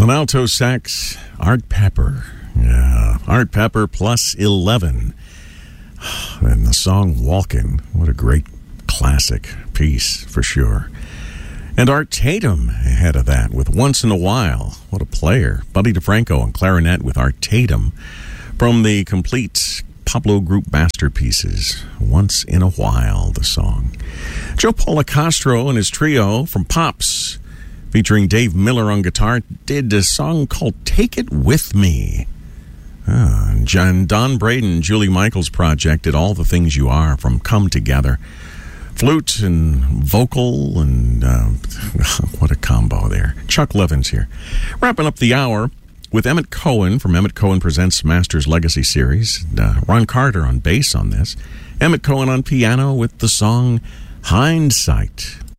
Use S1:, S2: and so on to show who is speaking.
S1: On alto sax, Art Pepper. Yeah, Art Pepper plus 11. And the song Walkin', what a great classic piece for sure. And Art Tatum ahead of that with Once in a While. What a player. Buddy DeFranco on clarinet with Art Tatum from the complete Pablo Group masterpieces. Once in a While, the song. Joe Policastro and his trio from Pops, featuring Dave Miller on guitar, did a song called Take It With Me. And Don Braden, Julie Michaels' project did All the Things You Are from Come Together. Flute and vocal, and what a combo there. Chuck Levins here. Wrapping up the hour with Emmett Cohen from Emmett Cohen Presents Masters Legacy Series. Ron Carter on bass on this. Emmett Cohen on piano with the song Hindsight.